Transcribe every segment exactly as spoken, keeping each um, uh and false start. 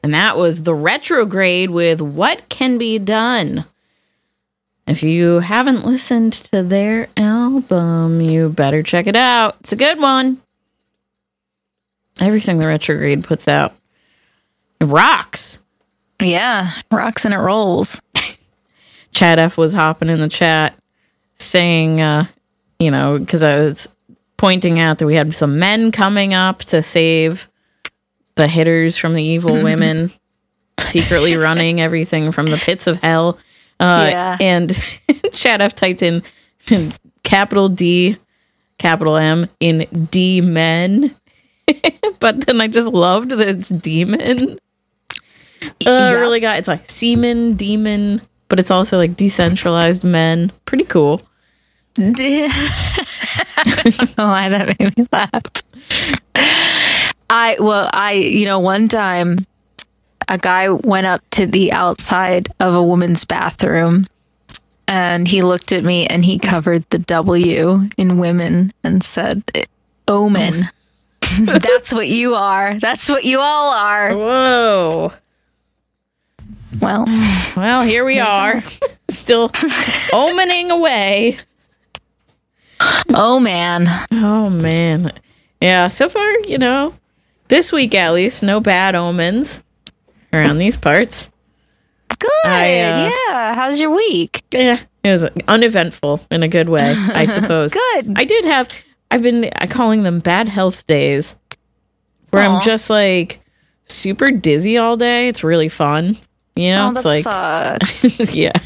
And that was The Retrograde with What Can Be Done. If you haven't listened to their album, you better check it out. It's a good one. Everything The Retrograde puts out, it rocks. Yeah, rocks and it rolls. Chad F was hopping in the chat saying, uh, you know, because I was pointing out that we had some men coming up to save the hitters from the evil women, secretly running everything from the pits of hell. Uh, yeah. And Chad F typed in capital D, capital M in D men. But then I just loved that it's demon. Uh, yeah. Really got, it's like semen, demon, but it's also like decentralized men. Pretty cool. I don't know why that made me laugh. I, well, I, you know, one time a guy went up to the outside of a woman's bathroom and he looked at me and he covered the W in women and said, omen. That's what you are. That's what you all are. Whoa. Well, well, here we are. Still omening away. Oh, man. Oh, man. Yeah, so far, you know, this week at least, no bad omens around these parts. Good. I, uh, yeah. How's your week? Yeah, it was uneventful in a good way, I suppose. Good. I did have, I've been calling them bad health days, where Aww. I'm just like super dizzy all day. It's really fun. You know, oh, it's that like, sucks. Yeah.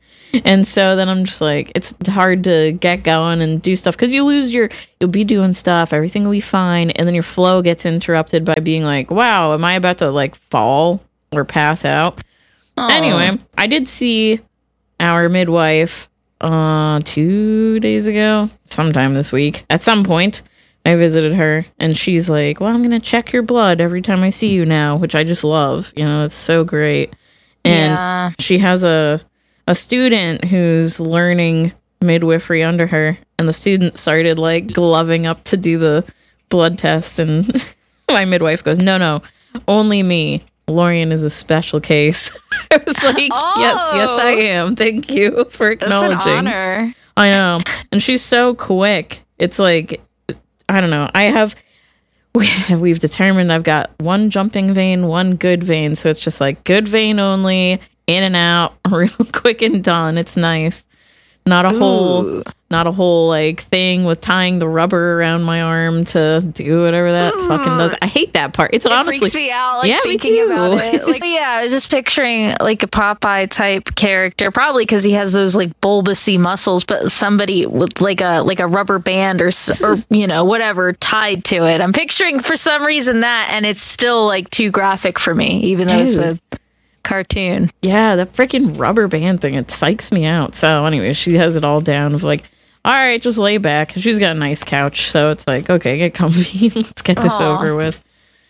And so then I'm just like, it's hard to get going and do stuff because you lose your, you'll be doing stuff, everything will be fine. And then your flow gets interrupted by being like, wow, am I about to like fall or pass out? Aww. Anyway, I did see our midwife uh, two days ago, sometime this week. At some point, I visited her and she's like, well, I'm going to check your blood every time I see you now, which I just love. You know, it's so great. And yeah. she has a, a student who's learning midwifery under her, and the student started like gloving up to do the blood test, and my midwife goes, no, no, only me. Lorian is a special case. I was like, oh, yes, yes, I am. Thank you for acknowledging. That's an honor. I know. And she's so quick. It's like, I don't know. I have, we, we've determined I've got one jumping vein, one good vein. So it's just like good vein only, in and out, real quick and done. It's nice. Not a Ooh. whole, not a whole like thing with tying the rubber around my arm to do whatever that Ooh. fucking does. I hate that part. It's it honestly freaks me out. Like yeah, thinking me too. about it. Like, yeah, I was just picturing like a Popeye type character, probably because he has those like bulbousy muscles, but somebody with like a like a rubber band or or you know whatever tied to it. I'm picturing for some reason that, and it's still like too graphic for me, even though Ew. it's a cartoon. Yeah, that freaking rubber band thing, it psychs me out. So anyway, she has it all down of like, all right, just lay back. She's got a nice couch, so it's like, okay, get comfy. Let's get this Aww. over with.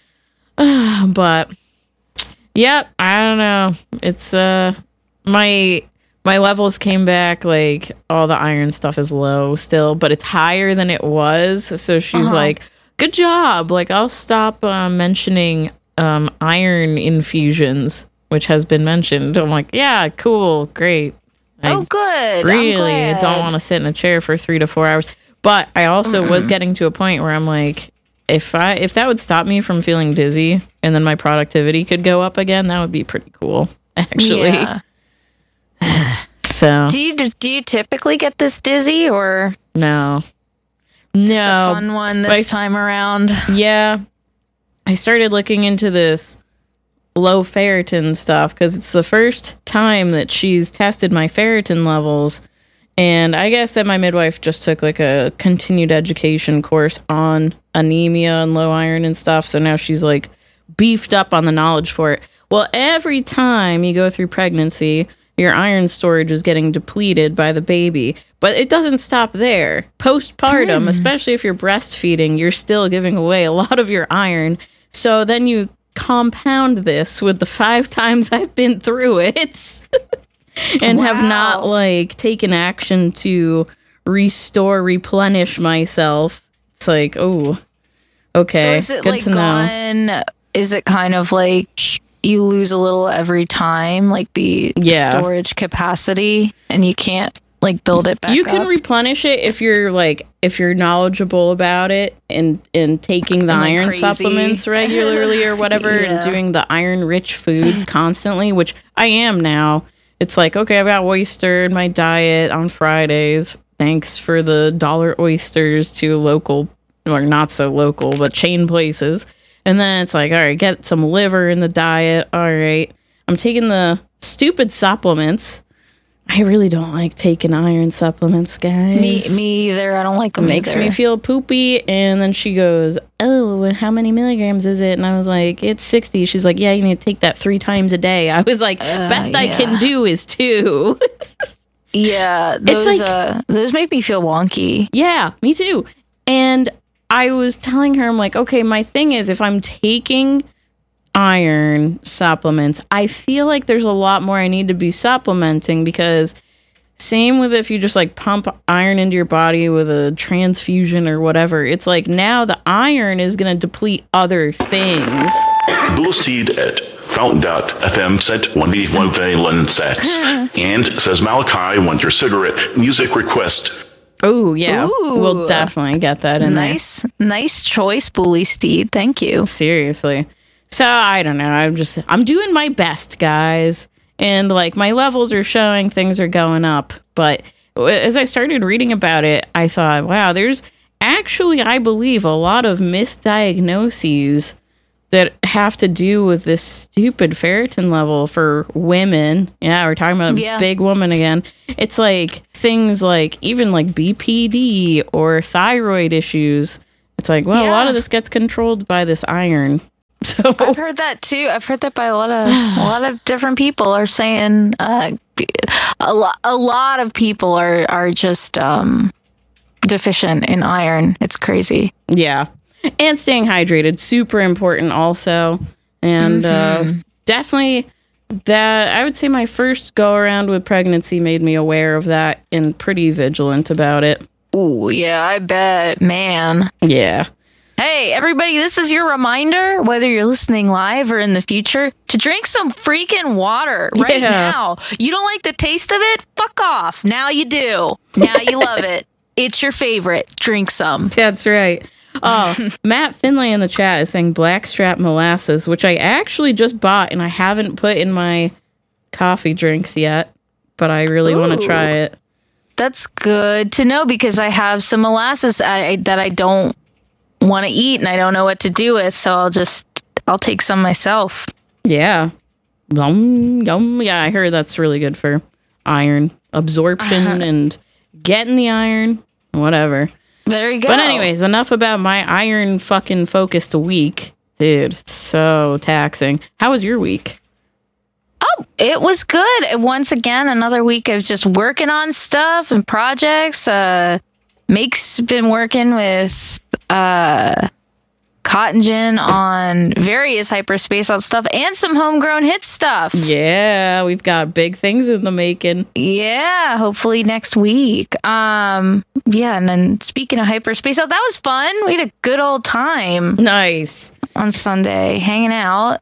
Uh, but yep, I don't know. It's uh my my levels came back, like all the iron stuff is low still, but it's higher than it was. So she's uh-huh. like, good job. Like I'll stop uh, mentioning um iron infusions, which has been mentioned. I'm like, yeah, cool, great. I oh, good. Really don't want to sit in a chair for three to four hours. But I also mm-hmm. was getting to a point where I'm like, if I if that would stop me from feeling dizzy and then my productivity could go up again, that would be pretty cool, actually. Yeah. So do you do you typically get this dizzy or no? Just no, a fun one this I, time around. Yeah, I started looking into this low ferritin stuff because it's the first time that she's tested my ferritin levels, and I guess that my midwife just took like a continued education course on anemia and low iron and stuff, so now she's like beefed up on the knowledge for it. Well, every time you go through pregnancy, your iron storage is getting depleted by the baby, but it doesn't stop there. Postpartum, mm. especially if you're breastfeeding, you're still giving away a lot of your iron, so then you compound this with the five times I've been through it and wow. have not like taken action to restore, replenish myself. It's like, oh, okay. So is it good like to gone? Know. Is it kind of like you lose a little every time, like the Yeah. storage capacity, and you can't like build it back You can up. replenish it if you're like if you're knowledgeable about it and and taking the And, like, iron crazy. supplements regularly or whatever and Yeah. doing the iron rich foods constantly, which I am now. It's like, okay, I've got oyster in my diet on Fridays. Thanks for the dollar oysters to local, or not so local, but chain places. And then it's like, all right, get some liver in the diet. All right. I'm taking the stupid supplements. I really don't like taking iron supplements, guys. Me, me either. I don't like them. It makes either. me feel poopy. And then she goes, oh, and how many milligrams is it? And I was like, it's sixty. She's like, yeah, you need to take that three times a day. I was like, Uh, best I yeah. can do is two. Yeah, those like- uh, those make me feel wonky. Yeah, me too. And I was telling her, I'm like, okay, my thing is if I'm taking iron supplements, I feel like there's a lot more I need to be supplementing, because same with if you just like pump iron into your body with a transfusion or whatever, it's like now the iron is going to deplete other things. Bullsteed at Fountain dot F M sent one B one London sets and says Malachi want your cigarette music request. Oh, yeah. Ooh. We'll definitely get that in there. Nice, nice choice, Bully Steed. Thank you. Seriously. So I don't know. I'm just I'm doing my best, guys. And like my levels are showing things are going up. But as I started reading about it, I thought, wow, there's actually, I believe, a lot of misdiagnoses that have to do with this stupid ferritin level for women. Yeah, we're talking about Yeah. big woman again. It's like things like even like B P D or thyroid issues. It's like, well, a lot Yeah. of this gets controlled by this iron. So I've heard that too. I've heard that by a lot of a lot of different people are saying uh, a lot. A lot of people are are just um, deficient in iron. It's crazy. yeah. And staying hydrated, super important also. And uh, definitely that, I would say my first go around with pregnancy made me aware of that and pretty vigilant about it. Ooh, yeah, I bet, man. Yeah. Hey, everybody, this is your reminder, whether you're listening live or in the future, to drink some freaking water right Yeah. now. You don't like the taste of it? Fuck off. Now you do. Now you love it. It's your favorite. Drink some. That's right. Oh, Matt Finlay in the chat is saying Blackstrap molasses, which I actually just bought and I haven't put in my coffee drinks yet, but I really want to Ooh. try it. That's good to know because I have some molasses that I, that I don't want to eat and I don't know what to do with. So I'll just, I'll take some myself. Yeah. Yum, yum. Yeah, I heard that's really good for iron absorption Uh-huh. and getting the iron, whatever. There you go. But anyways, enough about my iron fucking focused week. Dude, it's so taxing. How was your week? Oh, it was good. Once again, another week of just working on stuff and projects. Uh, Make's been working with uh, Cotton Gin on various hyperspace out stuff and some homegrown hit stuff. Yeah, we've got big things in the making. Yeah, hopefully next week. Um, yeah, and then speaking of hyperspace out, that was fun. We had a good old time Nice. on Sunday hanging out.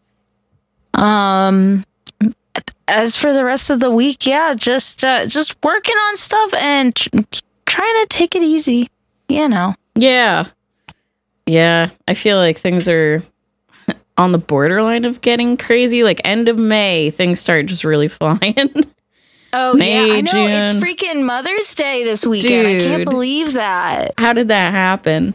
Um, as for the rest of the week, yeah, just uh, just working on stuff and tr- trying to take it easy. You know. Yeah. Yeah, I feel like things are on the borderline of getting crazy. Like end of May, things start just really flying. Oh May, yeah, I know. It's June. freaking Mother's Day this weekend. I can't Dude. believe that. How did that happen?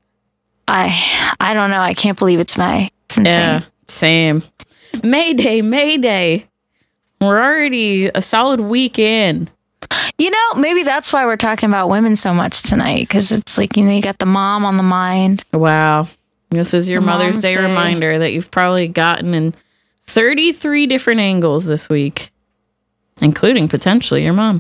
I I don't know. I can't believe it's May. It's insane. Yeah, same. Mayday, Mayday. We're already a solid week in. You know, maybe that's why we're talking about women so much tonight, because it's like, you know, you got the mom on the mind. Wow. This is your The Mother's Mom's Day, Day. reminder that you've probably gotten in thirty-three different angles this week, including potentially your mom.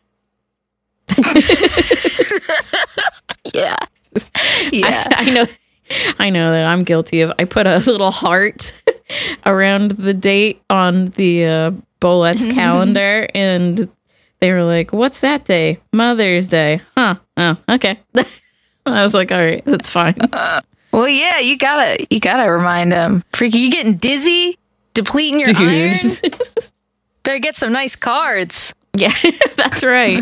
Yeah. Yeah. I, I know. I know that I'm guilty of. I put a little heart around the date on the uh, Bolette's calendar, and they were like, "What's that day? Mother's Day, huh? Oh, okay." I was like, "All right, that's fine." Well, yeah, you gotta, you gotta remind them. Freaky, you getting dizzy? depleting your Dude. iron. Better get some nice cards. Yeah, that's right.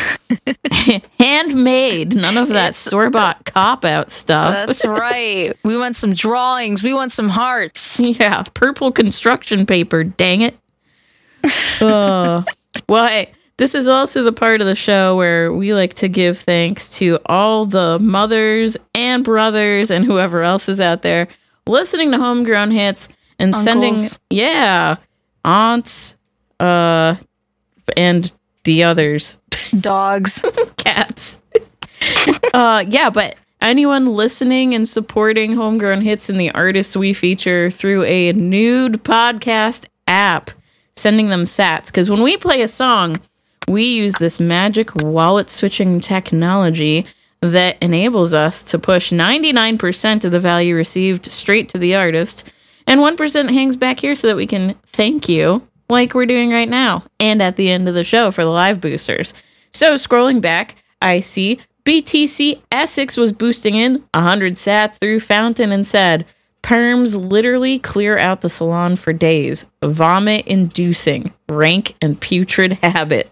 Handmade. None of that store-bought cop-out stuff. That's right. We want some drawings. We want some hearts. Yeah, purple construction paper, dang it. uh, well, hey, this is also the part of the show where we like to give thanks to all the mothers and brothers and whoever else is out there listening to Homegrown Hits and Uncles. sending, yeah, aunts, uh, and the others. Dogs. Cats. uh, yeah, but anyone listening and supporting Homegrown Hits and the artists we feature through a nude podcast app, sending them sats. Because when we play a song, we use this magic wallet switching technology that enables us to push ninety-nine percent of the value received straight to the artist, and one percent hangs back here so that we can thank you like we're doing right now, and at the end of the show for the live boosters. So scrolling back, I see B T C Essex was boosting in one hundred sats through Fountain and said, perms literally clear out the salon for days. Vomit-inducing, rank and putrid habit.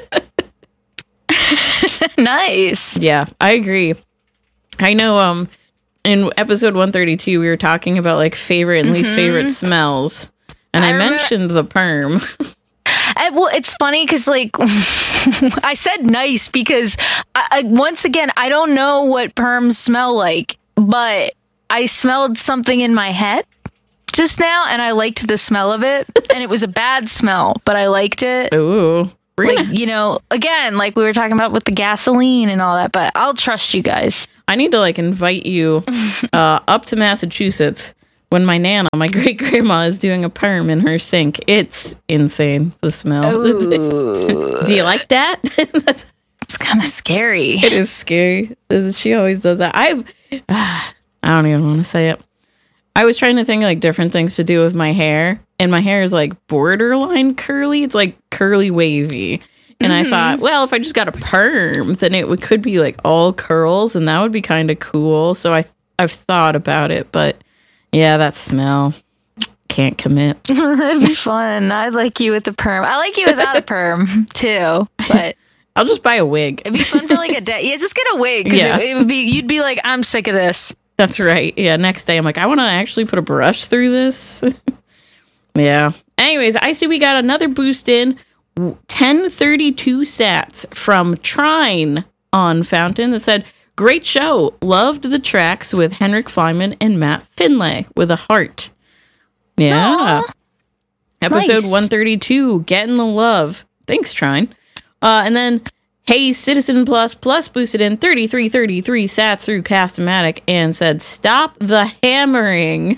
Nice. Yeah, I agree. I know um, in episode one thirty-two, we were talking about like favorite and least Mm-hmm. favorite smells. And I, I remember- mentioned the perm. I, well, it's funny because, like, I said nice because, I, I, once again, I don't know what perms smell like, but I smelled something in my head just now, and I liked the smell of it. And it was a bad smell, but I liked it. Ooh. We're Like, gonna, you know, again, like we were talking about with the gasoline and all that, but I'll trust you guys. I need to like invite you uh, up to Massachusetts when my nana, my great grandma, is doing a perm in her sink. It's insane, the smell. Ooh. Do you like that? That's, It's kind of scary. it is scary. She always does that. I've, uh, I don't even want to say it. I was trying to think like different things to do with my hair, and my hair is like borderline curly. It's like curly wavy. And I thought, well, if I just got a perm, then it would, could be like all curls, and that would be kind of cool. So I, I've thought about it, but yeah, that smell. Can't commit. That'd be fun. I'd like you with the perm. I like you without a perm too, but I'll just buy a wig. it'd be fun for like a day. Yeah, just get a wig because Yeah. it, it would be. You'd be like, I'm sick of this. That's right. Yeah, next day I'm like, I want to actually put a brush through this. Yeah. Anyways, I see we got another boost in. ten thirty-two sats from Trine on Fountain that said, great show. Loved the tracks with Henrik Flyman and Matt Finlay with a heart. Yeah. Aw. Episode Nice. one thirty-two, getting the love. Thanks, Trine. Uh, and then, hey, Citizen Plus Plus boosted in thirty-three thirty-three sats through Cast-O-Matic and said, stop the hammering.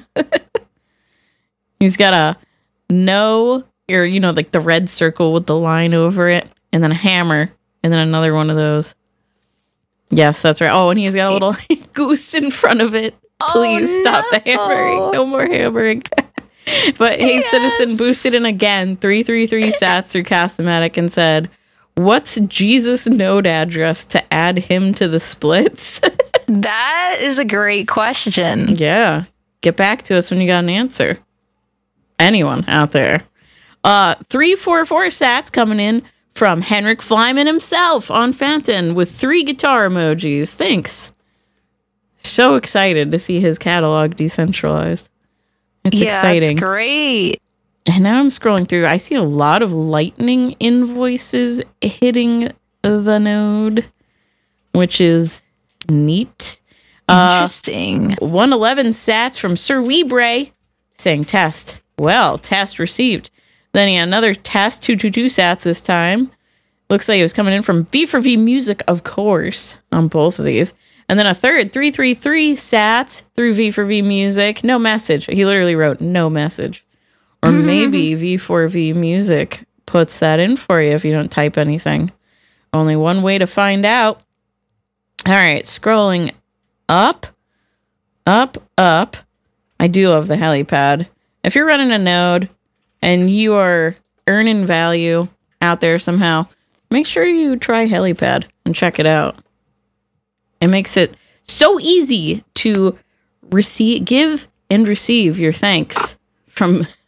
He's got a no, or, you know, like the red circle with the line over it, and then a hammer, and then another one of those. Yes, that's right. Oh, and he's got a little goose in front of it. Please Oh, stop the no. hammering. No more hammering. But Hey Yes. Citizen boosted in again, three three three sats through Cast-O-Matic and said, what's Jesus' node address to add him to the splits? That is a great question. Yeah. Get back to us when you got an answer. Anyone out there. Uh, three four four sats coming in from Henrik Flyman himself on Fountain with three guitar emojis. Thanks. So excited to see his catalog decentralized. It's yeah, exciting. it's great. And now I'm scrolling through. I see a lot of lightning invoices hitting the node, which is neat. Uh, Interesting. one eleven sats from Sir Weebre saying test. Well, test received. Then he had another test, two twenty-two sats this time. Looks like it was coming in from V for V Music, of course, on both of these. And then a third, three three three sats through V for V Music. No message. He literally wrote no message. Or maybe V four V Music puts that in for you if you don't type anything. Only one way to find out. All right, scrolling up, up, up. I do love the helipad. If you're running a node and you are earning value out there somehow, make sure you try helipad and check it out. It makes it so easy to receive, give and receive your thanks from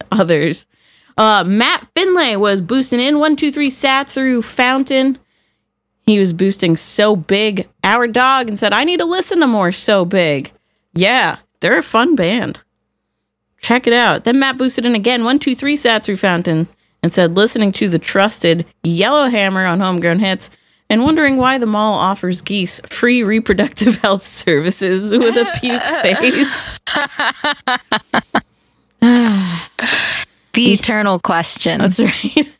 others. Uh, Matt Finlay was boosting in one two three sats through Fountain. He was boosting So Big, Our Dog, and said, I need to listen to more So Big. Yeah, they're a fun band. Check it out. Then Matt boosted in again, one two three sats through Fountain, and said, listening to the trusted Yellowhammer on Homegrown Hits, and wondering why the mall offers geese free reproductive health services with a puke face. The eternal question. That's right.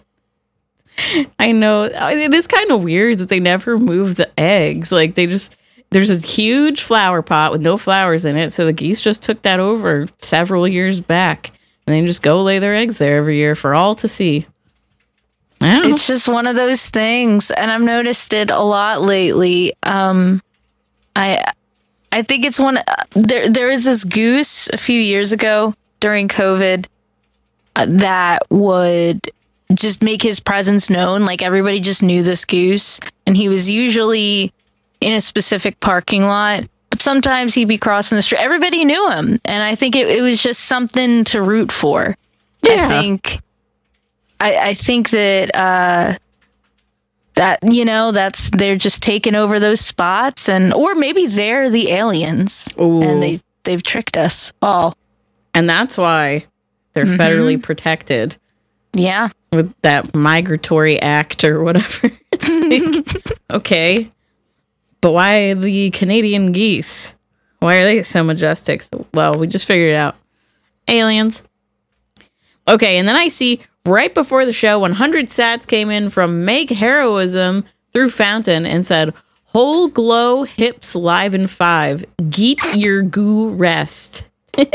I know. It is kind of weird that they never move the eggs. Like, they just, there's a huge flower pot with no flowers in it, so the geese just took that over several years back, and they just go lay their eggs there every year for all to see. I don't know. It's just one of those things, and I've noticed it a lot lately. Um, I I think it's one. There there is this goose a few years ago during COVID uh, that would just make his presence known. Like, everybody just knew this goose, and he was usually in a specific parking lot. But sometimes he'd be crossing the street. Everybody knew him, and I think it, it was just something to root for. Yeah. I think. I, I think that uh, that you know that's they're just taking over those spots, and or maybe they're the aliens, Ooh. and they they've tricked us all. And that's why they're Mm-hmm. federally protected Yeah, with that Migratory Act or whatever. It's like, okay, but why the Canadian geese? Why are they so majestic? So, well, we just figured it out. Aliens. Okay, and then I see right before the show, one hundred sats came in from Meg Heroism through Fountain and said, Whole Glow Hips Live in five. Geet your goo rest.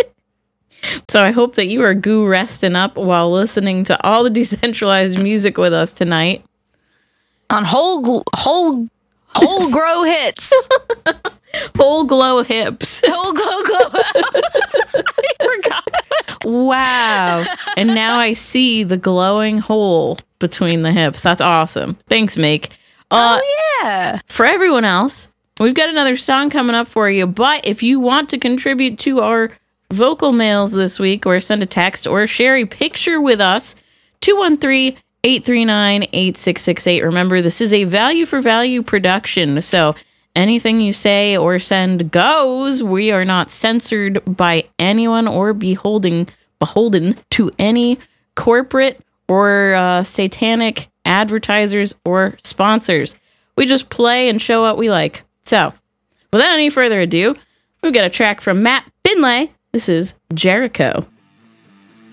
So I hope that you are goo resting up while listening to all the decentralized music with us tonight. on whole gl- whole whole grow hits, Whole Glow Hips. whole glow glow. I forgot. Wow. And now I see the glowing hole between the hips. That's awesome. Thanks, Make. Uh, Oh yeah. For everyone else, we've got another song coming up for you. But if you want to contribute to our vocal mails this week, or send a text or share a picture with us, two one three, eight three nine, eight six six eight. Remember, this is a value for value production. So anything you say or send goes. We are not censored by anyone or beholding, beholden to any corporate or uh, satanic advertisers or sponsors. We just play and show what we like. So, without any further ado, we've got a track from Matt Finlay. This is Jericho.